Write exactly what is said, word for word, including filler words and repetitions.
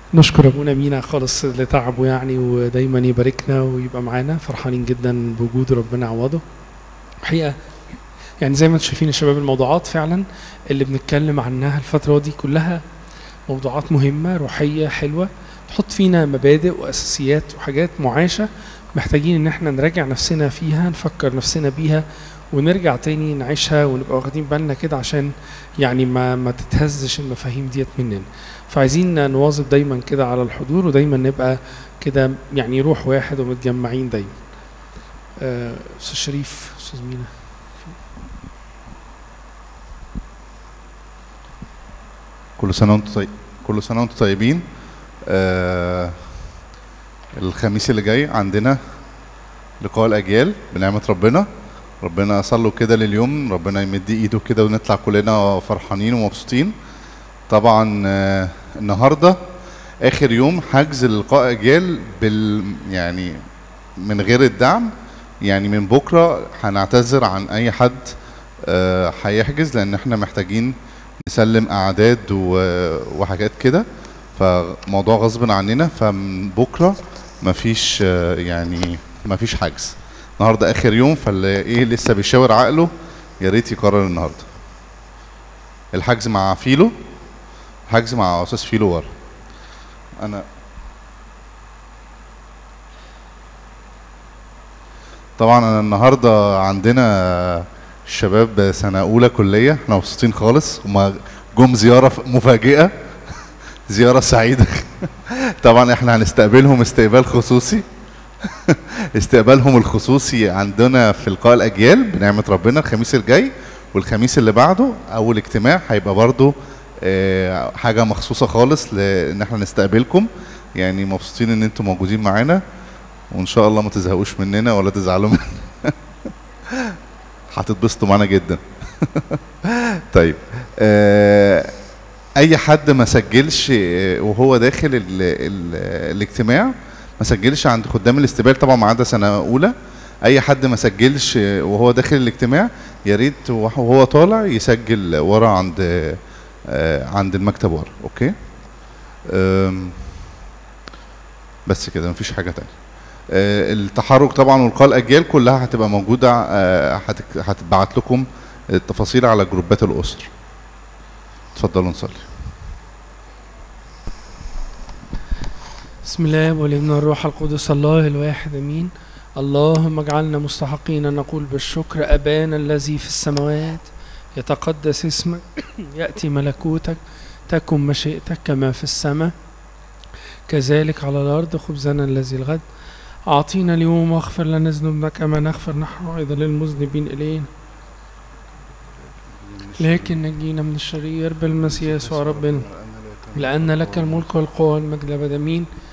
نشكر ابونا مينا خالص لتعبه يعني، ودايما يباركنا ويبقى معانا. فرحانين جدا بوجود ربنا يعوضه. حقيقه يعني زي ما انتم شايفين يا شباب، الموضوعات فعلا اللي بنتكلم عنها الفتره دي كلها موضوعات مهمه روحيه حلوه، تحط فينا مبادئ واساسيات وحاجات معاشه محتاجين ان احنا نراجع نفسنا فيها، نفكر نفسنا بيها ونرجع تاني نعيشها ونبقى واخدين بالنا كده، عشان يعني ما ما تتهزش المفاهيم ديت مننا. فعايزين نواظب دايما كده على الحضور، ودايما نبقى كده يعني روح واحد ومتجمعين دايما. آه، استاذ شريف، استاذ مينا. كل سنه وانتم طيب كل سنه وانتم طيبين. آه الخميس اللي جاي عندنا لقاء الاجيال بنعمه ربنا. ربنا صلوا كده لليوم، ربنا يمد ايده كده ونطلع كلنا فرحانين ومبسوطين. طبعا آه النهارده اخر يوم حجز لقاء اجيال بال يعني من غير الدعم. يعني من بكره هنعتذر عن اي حد آه هيحجز، لان احنا محتاجين نسلم اعداد وحاجات كده، فموضوع غصب عننا. فمن بكره مفيش آه يعني مفيش حجز. النهارده اخر يوم، فاللي ايه لسه بيشاور عقله يا ريت يقرر النهارده. الحجز مع فيلو، حجز مع استاذ فيلو ورا. انا طبعا انا النهارده عندنا الشباب سنه اولى كليه، احنا مبسوطين خالص. هما جم زياره مفاجئه زياره سعيده. طبعا احنا هنستقبلهم استقبال خصوصي. استقبالهم الخصوصي عندنا في لقاء الاجيال بنعمه ربنا الخميس الجاي، والخميس اللي بعده اول اجتماع هيبقى برضو اه حاجه مخصوصه خالص لان احنا نستقبلكم. يعني مبسوطين ان انتم موجودين معانا، وان شاء الله ما تزهقوش مننا ولا تزعلوا مننا. هتتبسطوا معانا جدا. طيب اه اي حد ما سجلش وهو داخل ال ال الاجتماع، ما سجلش عند خدام الاستقبال طبعا ما عدا سنه اولى. اي حد ما سجلش وهو داخل الاجتماع يا ريت وهو طالع يسجل ورا عند عند المكتب ورا. اوكي، بس كده مفيش حاجه تانية. التحرك طبعا ولقاء الاجيال كلها هتبقى موجوده، هتتبعت لكم التفاصيل على جروبات الاسر. اتفضلوا نصلي. بسم الله والابن والروح القدس الله الواحد امين. اللهم اجعلنا مستحقين ان نقول بالشكر: ابانا الذي في السماوات يتقدس اسمك، ياتي ملكوتك، تكن مشيئتك كما في السماء كذلك على الارض. خبزنا الذي الغد اعطينا اليوم، واغفر لنا ذنوبنا كما نغفر نحن ايضا للمذنبين الينا، لكن نجينا من الشرير بالمسيح يسوع ربنا، لان لك الملك والقوه والمجد ابدا. امين.